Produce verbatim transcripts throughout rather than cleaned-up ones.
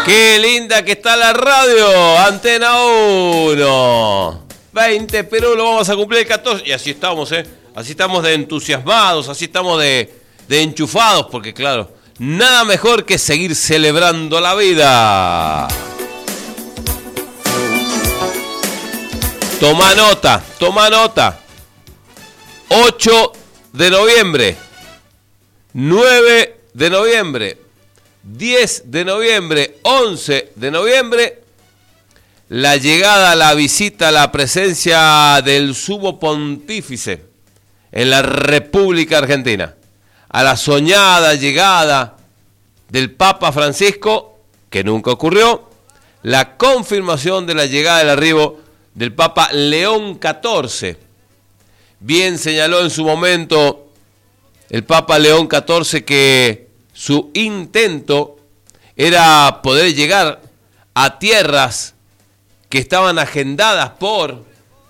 Qué linda que está la radio, Antena uno. veinte, pero lo vamos a cumplir el catorce. Y así estamos, ¿eh? Así estamos de entusiasmados, así estamos de, de enchufados, porque claro, nada mejor que seguir celebrando la vida. Toma nota, toma nota. ocho de noviembre, nueve de noviembre, diez de noviembre, once de noviembre, la llegada, la visita, la presencia del sumo pontífice en la República Argentina. A la soñada llegada del Papa Francisco, que nunca ocurrió, la confirmación de la llegada del arribo del Papa León catorce. Bien señaló en su momento el Papa León catorce que su intento era poder llegar a tierras que estaban agendadas por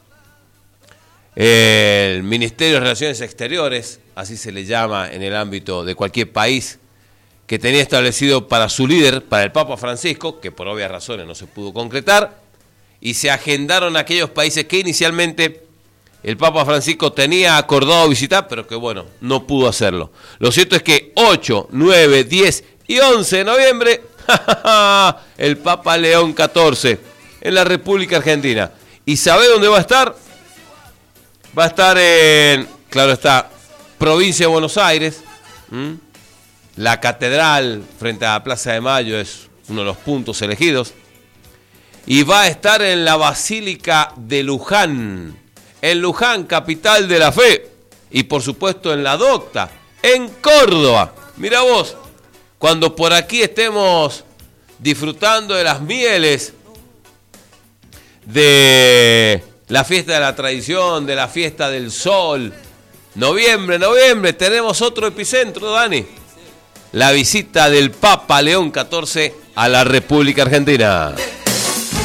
el Ministerio de Relaciones Exteriores, así se le llama en el ámbito de cualquier país, que tenía establecido para su líder, para el Papa Francisco, que por obvias razones no se pudo concretar, y se agendaron aquellos países que inicialmente el Papa Francisco tenía acordado visitar, pero que bueno, no pudo hacerlo. Lo cierto es que ocho, nueve, diez y once de noviembre, el Papa León catorce en la República Argentina. ¿Y sabe dónde va a estar? Va a estar en, claro está, provincia de Buenos Aires. ¿Mm? La catedral frente a la Plaza de Mayo es uno de los puntos elegidos. Y va a estar en la Basílica de Luján, en Luján, capital de la fe. Y por supuesto en la Docta, en Córdoba. Mira vos, cuando por aquí estemos disfrutando de las mieles de la fiesta de la tradición, de la fiesta del sol. Noviembre, noviembre, tenemos otro epicentro, Dani. La visita del Papa León catorce a la República Argentina.